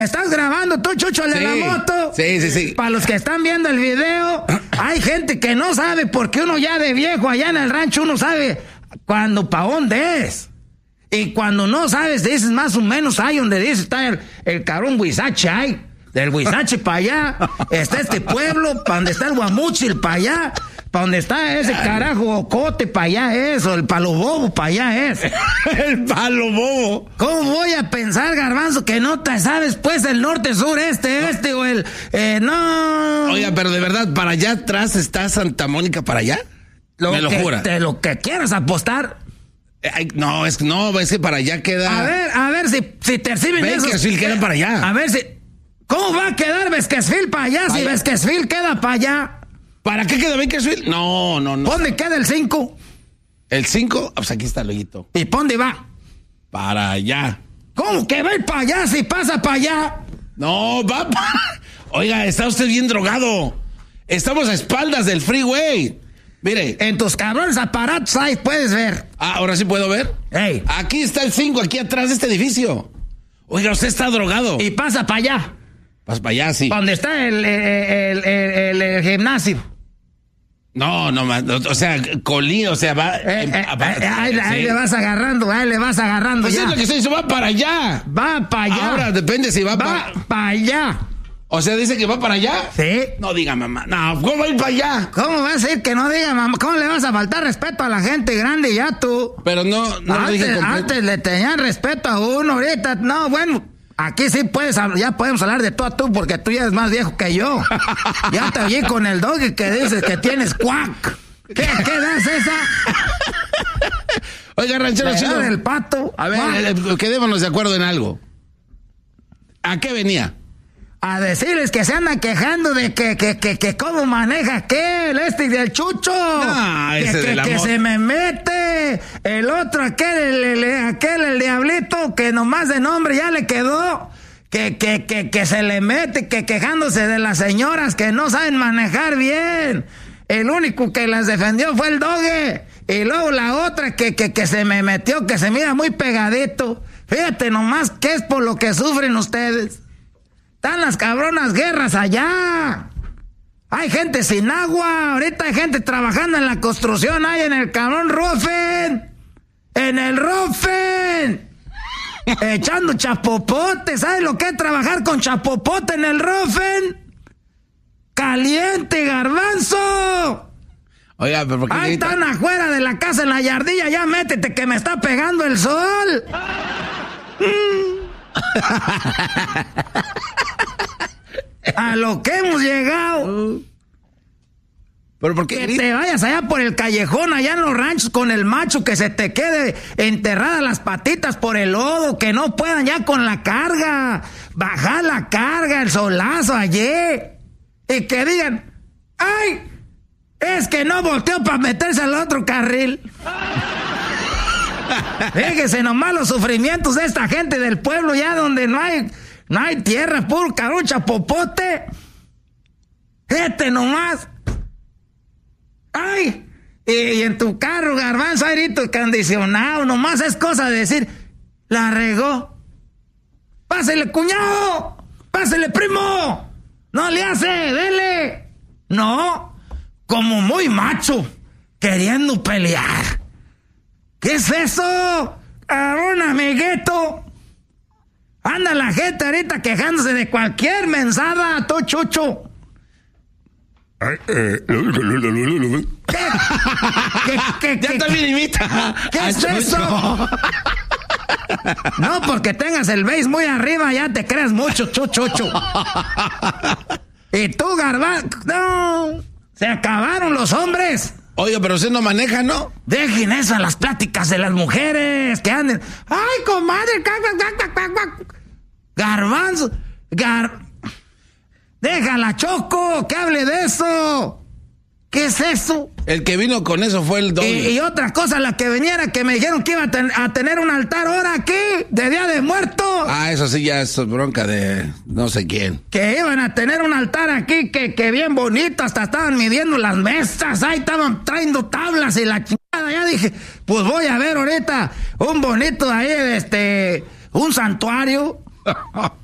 ¿Estás grabando tú, Chucho, el de la moto? Sí. Para los que están viendo el video, hay gente que no sabe porque uno ya de viejo allá en el rancho, uno sabe cuándo, para dónde es. Y cuando no sabes, dices más o menos ahí donde dice está el cabrón Huizache ahí. Del Huizache para allá está este pueblo, para donde está el Guamúchil para allá, para donde está ese carajo Ocote para allá es, o el Palo Bobo para allá es. El Palo Bobo. ¿Cómo voy a pensar, Garbanzo, que no te sabes pues el norte, sur, este o el... no... Oiga, pero de verdad, ¿para allá atrás está Santa Mónica para allá? Me lo jura. De lo que quieras apostar. No, es que para allá queda... A ver si te reciben eso. Bakersfield queda para allá. A ver si... ¿Cómo va a quedar Bakersfield para allá si Bakersfield queda para allá? ¿Para qué queda Bakersfield? No. ¿Dónde queda el 5? ¿El 5? Pues aquí está el hoyito. ¿Y para dónde va? Para allá. ¿Cómo que va a ir para allá si pasa para allá? No, va para... Oiga, está usted bien drogado. Estamos a espaldas del freeway. Mire. En tus cabrones aparatos ahí puedes ver. Ah, ¿ahora sí puedo ver? Hey. Aquí está el 5, aquí atrás de este edificio. Oiga, usted está drogado. Y pasa para allá. Pasa para allá, sí. ¿Dónde está el gimnasio? No, o sea, colina, o sea, va... ahí le vas agarrando, Pues ya. es lo que se hizo, va para allá. Va para allá. Ahora, depende si va para allá. O sea, dice que va para allá. Sí. No diga mamá. No, ¿cómo va a ir para allá? ¿Cómo va a ser que no diga mamá? ¿Cómo le vas a faltar respeto a la gente grande ya tú? Pero no lo dije completo. Antes le tenían respeto a uno, ahorita no, bueno. Aquí sí ya podemos hablar de tú a tú porque tú ya eres más viejo que yo. Ya te oí con el doggy que dices que tienes cuac. ¿Qué edad es esa? Oiga, ranchero chido. El pato. A ver, quedémonos de acuerdo en algo. ¿A qué venía? A decirles que se andan quejando de que cómo maneja aquel, del Chucho. No, ese de la que se me mete. El otro, el diablito, que nomás de nombre ya le quedó. Que se le mete, que quejándose de las señoras que no saben manejar bien. El único que las defendió fue el Doge. Y luego la otra que se me metió, que se mira muy pegadito. Fíjate nomás que es por lo que sufren ustedes. Están las cabronas guerras allá. Hay gente sin agua. Ahorita hay gente trabajando en la construcción. Hay en el cabrón Rufen. En el Rufen. Echando chapopote. ¿Sabes lo que es trabajar con chapopote en el Rufen? Caliente, Garbanzo. Oiga, pero ¿por qué ahí están afuera de la casa en la yardilla. Ya métete que me está pegando el sol. A lo que hemos llegado. ¿Pero por qué? Que te vayas allá por el callejón, allá en los ranchos con el macho, que se te quede enterradas las patitas por el lodo, que no puedan ya con la carga, bajar la carga, el solazo ayer, y que digan, ¡ay! Es que no volteó para meterse al otro carril. Fíjese nomás los sufrimientos de esta gente del pueblo, ya donde no hay tierra, puro carucha, popote. Nomás. ¡Ay! Y en tu carro, Garbanzo, airito acondicionado, nomás es cosa de decir, la regó. ¡Pásele, cuñado! ¡Pásele, primo! ¡No le hace! ¡Dele! No, como muy macho, queriendo pelear. ¿Qué es eso? Un amiguito. Anda la gente ahorita quejándose de cualquier mensada, tú, Chucho. ¿Qué también imita. ¿Qué es eso? No, porque tengas el bass muy arriba, ya te creas mucho, Chucho. Y tú, Garbanzo, no, se acabaron los hombres. Oiga, pero usted no maneja, ¿no? Dejen eso en las pláticas de las mujeres, que anden. ¡Ay, comadre! Garbanzo, déjala, Choco, que hable de eso. ¿Qué es eso? El que vino con eso fue el doble. Y otra cosa, la que viniera, que me dijeron que iba a tener un altar ahora aquí, de Día de Muertos. Ah, eso sí ya es bronca de no sé quién. Que iban a tener un altar aquí, que bien bonito, hasta estaban midiendo las mesas, ahí estaban trayendo tablas y la chingada. Ya dije, pues voy a ver ahorita un bonito ahí, un santuario.